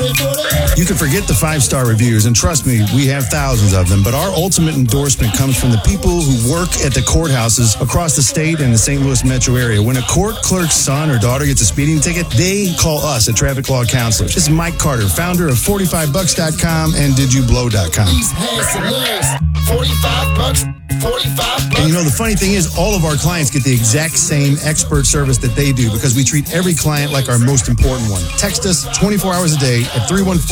You can forget the 5-star reviews, and trust me, we have thousands of them, but our ultimate endorsement comes from the people who work at the courthouses across the state and the St. Louis metro area. When a court clerk's son or daughter gets a speeding ticket, they call us at Traffic Law Counselors. This is Mike Carter, founder of 45bucks.com and DidYouBlow.com. These handsome legs, 45 bucks. 45 bucks. And you know, the funny thing is, all of our clients get the exact same expert service that they do because we treat every client like our most important one. Text us 24 hours a day at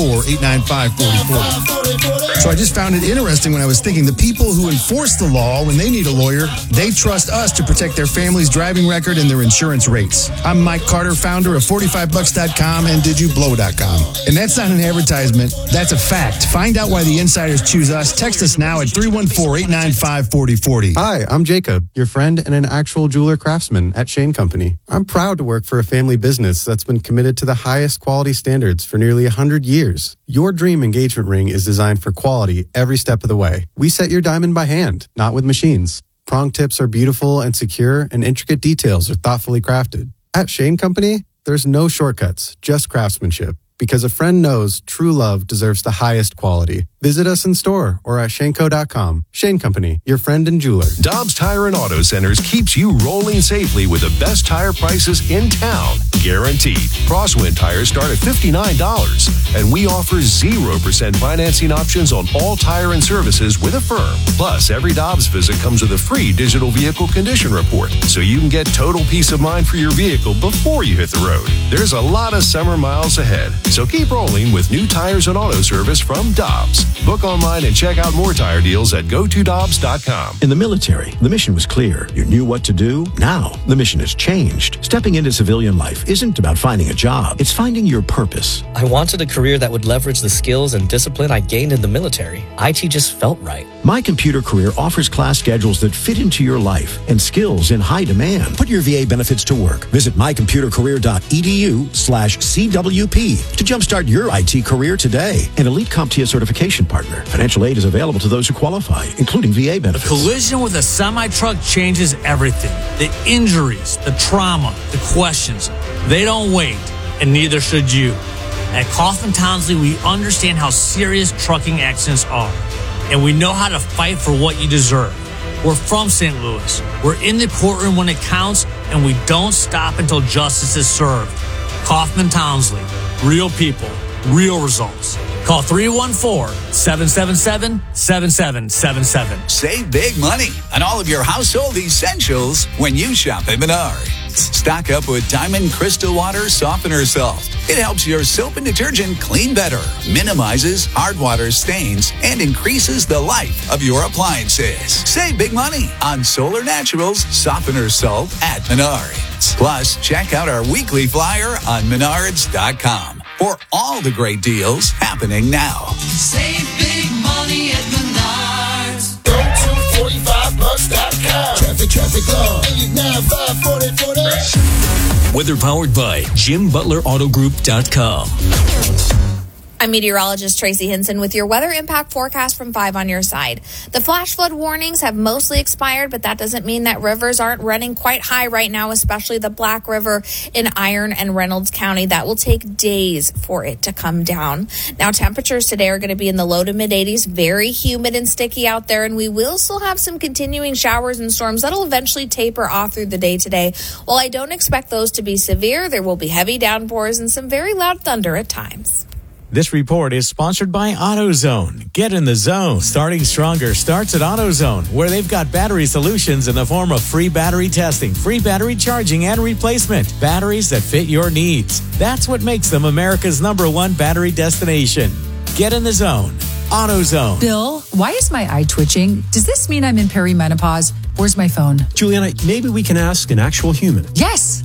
314-895-4040. So I just found it interesting when I was thinking the people who enforce the law when they need a lawyer, they trust us to protect their family's driving record and their insurance rates. I'm Mike Carter, founder of 45bucks.com and DidYouBlow.com. And that's not an advertisement, that's a fact. Find out why the insiders choose us. Text us now at 314-895-4040. Hi, I'm Jacob, your friend and an actual jeweler craftsman at Shane Company. I'm proud to work for a family business that's been committed to the highest quality standards for nearly 100 years. Your dream engagement ring is designed for quality every step of the way. We set your diamond by hand, not with machines. Prong tips are beautiful and secure, and intricate details are thoughtfully crafted. At Shane Company, there's no shortcuts, just craftsmanship. Because a friend knows true love deserves the highest quality. Visit us in store or at shaneco.com. Shane Company, your friend and jeweler. Dobbs Tire and Auto Centers keeps you rolling safely with the best tire prices in town. Guaranteed. Crosswind tires start at $59, and we offer 0% financing options on all tire and services with Affirm. Plus, every Dobbs visit comes with a free digital vehicle condition report, so you can get total peace of mind for your vehicle before you hit the road. There's a lot of summer miles ahead, so keep rolling with new tires and auto service from Dobbs. Book online and check out more tire deals at GoToDobbs.com. In the military, the mission was clear. You knew what to do. Now, the mission has changed. Stepping into civilian life isn't about finding a job. It's finding your purpose. I wanted a career that would leverage the skills and discipline I gained in the military. IT just felt right. My Computer Career offers class schedules that fit into your life and skills in high demand. Put your VA benefits to work. Visit mycomputercareer.edu/CWP to jumpstart your IT career today. An Elite CompTIA certification partner. Financial aid is available to those who qualify, including VA benefits. A collision with a semi-truck changes everything. The injuries, the trauma, the questions. They don't wait, and neither should you. At Kaufman Townsley, we understand how serious trucking accidents are, and we know how to fight for what you deserve. We're from St. Louis. We're in the courtroom when it counts, and we don't stop until justice is served. Kaufman Townsley. Real people, real results. Call 314-777-7777. Save big money on all of your household essentials when you shop at Menards. Stock up with Diamond Crystal Water Softener Salt. It helps your soap and detergent clean better, minimizes hard water stains, and increases the life of your appliances. Save big money on Solar Naturals Softener Salt at Menards. Plus, check out our weekly flyer on Menards.com for all the great deals happening now. Save big money at Menards. Go to 45bucks.com. Traffic law. 895-4040. Weather powered by JimButlerAutoGroup.com. I'm meteorologist Tracy Hinson with your weather impact forecast from 5 on your side. The flash flood warnings have mostly expired, but that doesn't mean that rivers aren't running quite high right now, especially the Black River in Iron and Reynolds County. That will take days for it to come down. Now, temperatures today are going to be in the low to mid 80s, very humid and sticky out there, and we will still have some continuing showers and storms that'll eventually taper off through the day today. While I don't expect those to be severe, there will be heavy downpours and some very loud thunder at times. This report is sponsored by AutoZone. Get in the zone. Starting stronger starts at AutoZone, where they've got battery solutions in the form of free battery testing, free battery charging, and replacement. Batteries that fit your needs. That's what makes them America's #1 battery destination. Get in the zone. AutoZone. Bill, why is my eye twitching? Does this mean I'm in perimenopause? Where's my phone? Juliana, maybe we can ask an actual human. Yes.